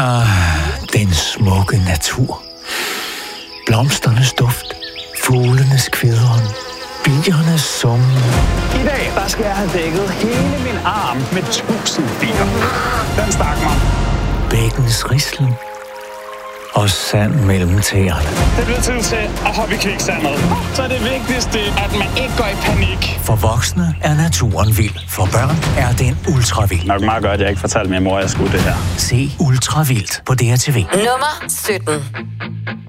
Den smukke natur. Blomsternes duft. Fuglenes kvidren. Biernes summen. I dag, der skal jeg have dækket hele min arm med 1000 bier. Den stak mig. Bækkens rislen. Og sand mellem tæerne. Det bliver tid til at hoppe i kviksandet. Så er det vigtigste, at man ikke går i panik. For voksne er naturen vild. For børn er den ultravild. Nok meget godt, at jeg ikke fortalte min mor, at jeg skulle det her. Se Ultravildt på DRTV. Nummer 17.